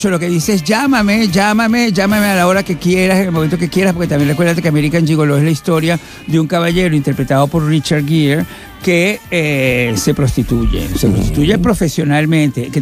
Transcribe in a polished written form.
Lo que dice es llámame a la hora que quieras, en el momento que quieras, porque también recuérdate que American Gigolo es la historia de un caballero interpretado por Richard Gere que se prostituye profesionalmente, que